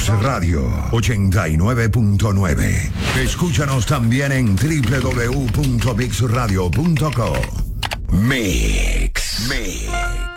Mix Radio 89.9. Escúchanos también en www.mixradio.co. Mix.